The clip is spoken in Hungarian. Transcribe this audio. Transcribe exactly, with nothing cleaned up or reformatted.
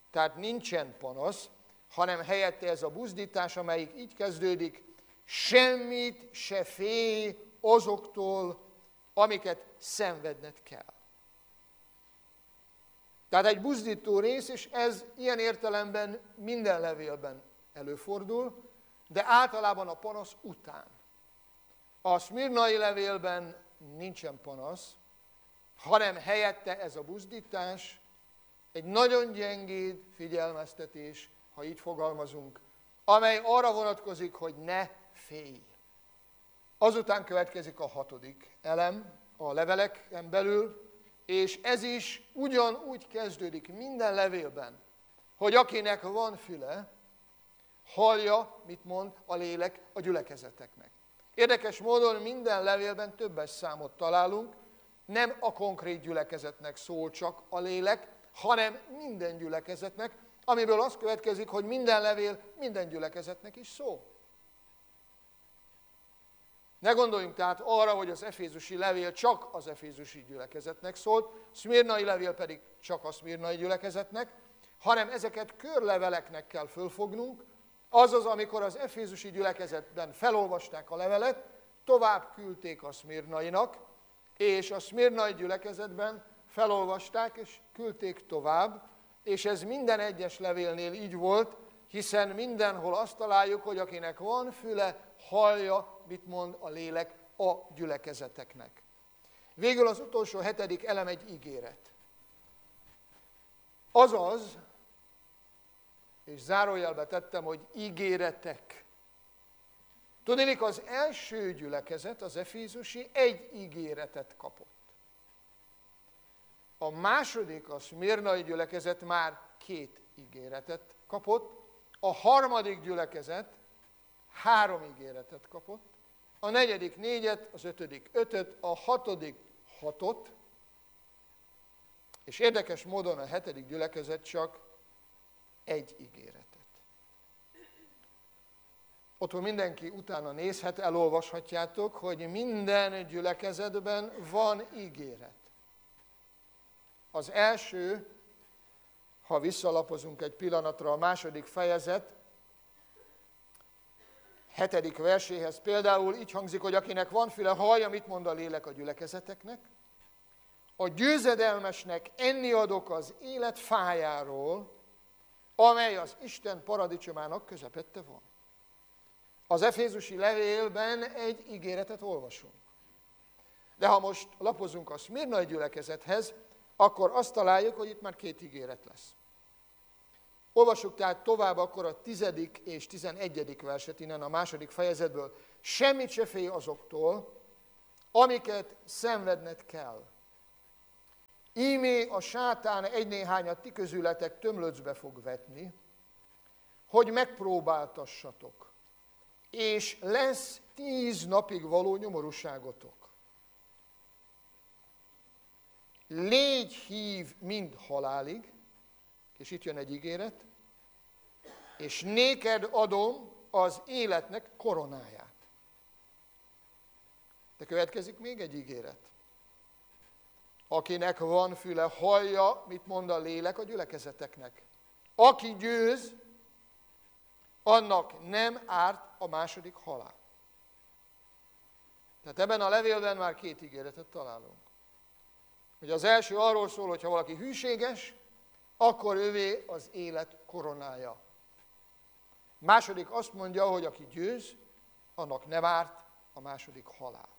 tehát nincsen panasz, hanem helyette ez a buzdítás, amelyik így kezdődik, semmit se félj azoktól, amiket szenvedned kell. Tehát egy buzdító rész, és ez ilyen értelemben minden levélben előfordul, de általában a panasz után. A szmirnai levélben nincsen panasz, hanem helyette ez a buzdítás, egy nagyon gyengéd figyelmeztetés, ha így fogalmazunk, amely arra vonatkozik, hogy ne félj. Azután következik a hatodik elem a leveleken belül, és ez is ugyanúgy kezdődik minden levélben, hogy akinek van füle, hallja, mit mond a lélek a gyülekezeteknek. Érdekes módon minden levélben többes számot találunk, nem a konkrét gyülekezetnek szól csak a lélek, hanem minden gyülekezetnek, amiből az következik, hogy minden levél minden gyülekezetnek is szól. Ne gondoljunk tehát arra, hogy az efézusi levél csak az efézusi gyülekezetnek szólt, szmirnai levél pedig csak a szmirnai gyülekezetnek, hanem ezeket körleveleknek kell fölfognunk, azaz, amikor az efézusi gyülekezetben felolvasták a levelet, tovább küldték a szmirnainak, és a szmirnai gyülekezetben felolvasták és küldték tovább, és ez minden egyes levélnél így volt, hiszen mindenhol azt találjuk, hogy akinek van füle, hallja, mit mond a lélek a gyülekezeteknek. Végül az utolsó hetedik elem egy ígéret. Azaz, és zárójelbe tettem, hogy ígéretek. Tudnék, az első gyülekezet, az efézusi, egy ígéretet kapott. A második, a szmirnai gyülekezet már két ígéretet kapott, a harmadik gyülekezet három ígéretet kapott, a negyedik négyet, az ötödik ötöt, a hatodik hatot, és érdekes módon a hetedik gyülekezet csak egy ígéretet. Otthon mindenki utána nézhet, elolvashatjátok, hogy minden gyülekezetben van ígéret. Az első, ha visszalapozunk egy pillanatra, a második fejezet, hetedik verséhez például így hangzik, hogy akinek van füle, hallja, mit mond a lélek a gyülekezeteknek. A győzedelmesnek enni adok az élet fájáról, amely az Isten paradicsomának közepette van. Az efézusi levélben egy ígéretet olvasunk. De ha most lapozunk a szmirnai gyülekezethez, akkor azt találjuk, hogy itt már két ígéret lesz. Olvassuk tehát tovább akkor a tizedik és tizenegyedik verset innen a második fejezetből. Semmit se félj azoktól, amiket szenvedned kell. Ímé a sátán egy-néhányat ti közületek tömlöcbe fog vetni, hogy megpróbáltassatok, és lesz tíz napig való nyomorúságotok. Légy hív mind halálig, és itt jön egy ígéret, és néked adom az életnek koronáját. De következik még egy ígéret. Akinek van füle, hallja, mit mond a lélek a gyülekezeteknek. Aki győz, annak nem árt a második halál. Tehát ebben a levélben már két ígéretet találunk. Hogy az első arról szól, hogy ha valaki hűséges, akkor övé az élet koronája. Második azt mondja, hogy aki győz, annak nem árt a második halál.